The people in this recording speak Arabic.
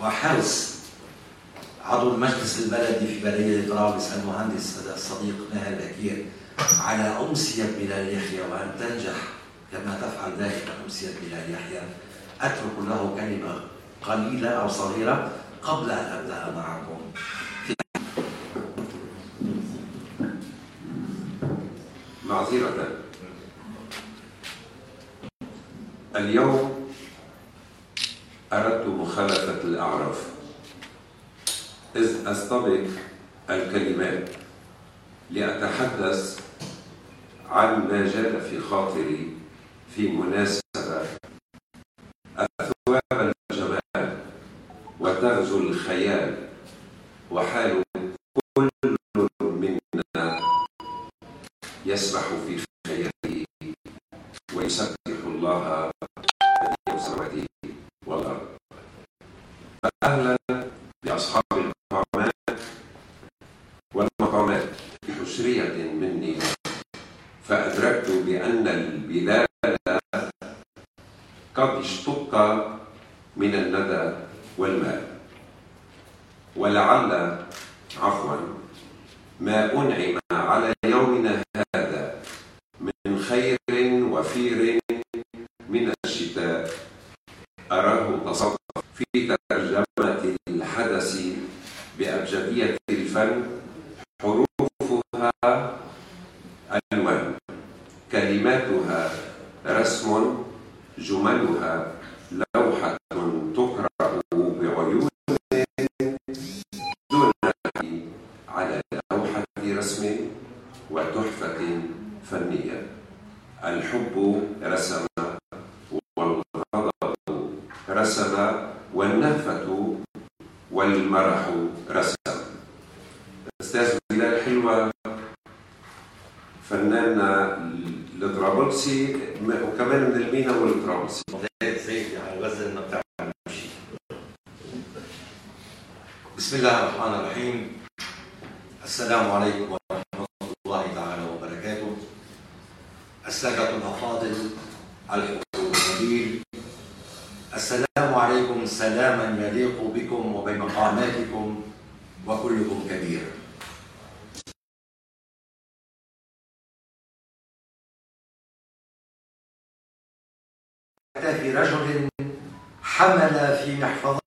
وحرص عضو المجلس البلدي في بلدية طرابلس المهندس الصديق ماهر بكير على أمسية بلال يحيى، وأن تنجح كما تفعل ذلك أمسية بلال يحيى، أترك له كلمة قليلة أو صغيرة قبل أن أبدأ معكم. معذرة، اليوم أردت مخالفة الأعراف، إذ أستبق الكلمات لأتحدث عن ما جال في خاطري في مناسبة أثواب الجمال وتغزو الخيال، وحال كل منا يسبح في خياله ويسبح الله بديع السماوات والأرض. فأهلا بأصحاب المقامات والمقامات بحشرية مني، فأدركت بأن البلاد قد اشتق من الندى والماء، ولعل ما أنعم على يومنا هذا من خير وفير من الشتاء أراه تصدق في ترجمة الحدث بأبجدية الفن، حروفها ألوان، كلماتها رسم، جملها لوحة تقرأ بعيون دون على لوحة رسم وتحفة فنية. الحب رسم، والغضب رسم، والنهفة والمرح رسم. أستاذ بلال حلوة فنان الطرابلسي وكمان من المينا والطرابلسي. على وزن بتاع المشي. بسم الله الرحمن الرحيم. السلام عليكم ورحمة الله تعالى وبركاته. السادة الأفاضل، الحضور الجليل، السلام عليكم سلاما يليق بكم وبمقاماتكم وكلكم كبير. في رجل حمل في محفظته